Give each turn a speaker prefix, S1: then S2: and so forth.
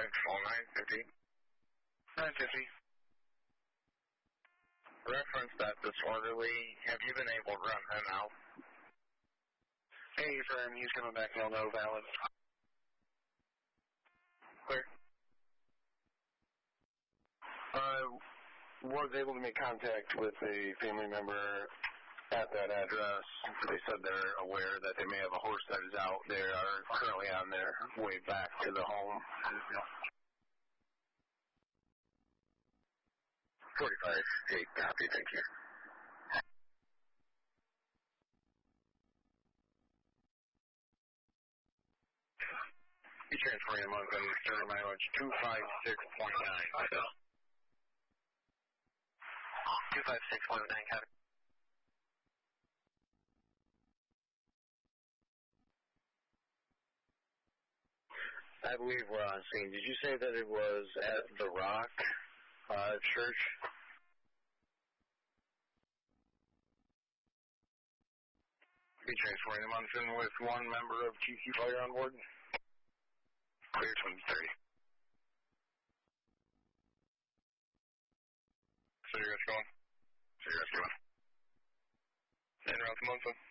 S1: Central 950.
S2: 950.
S1: Reference that disorderly. Have you been able to run him out?
S2: Hey, firm, he's coming back now, no valid.
S1: Clear.
S3: Was able to make contact with a family member at that address. They said they're aware that they may have a horse that is out. They are currently on their way back to the home.
S1: 45-8, copy, thank you. You transferring him on Sterling mileage 256.9.
S2: 256.9, copy.
S1: I believe we're on scene. Did you say that it was at the Rock Church?
S2: Be transferring him on scene with one member of GQ Fire on board. Clear 2030. So you're going? So you're going. En route to Monson.